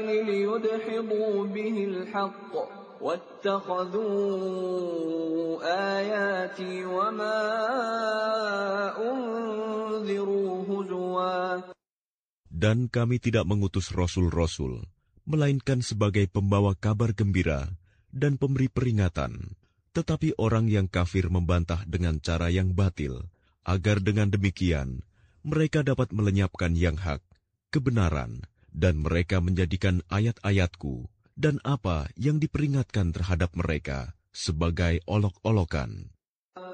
ليدحضوا به الحق واتخذوا آياتي وما أنذروا هزوا. Dan kami tidak mengutus rasul-rasul, melainkan sebagai pembawa kabar gembira dan pemberi peringatan. Tetapi orang yang kafir membantah dengan cara yang batil, agar dengan demikian mereka dapat melenyapkan yang hak, kebenaran, dan mereka menjadikan ayat-ayatku dan apa yang diperingatkan terhadap mereka sebagai olok-olokan.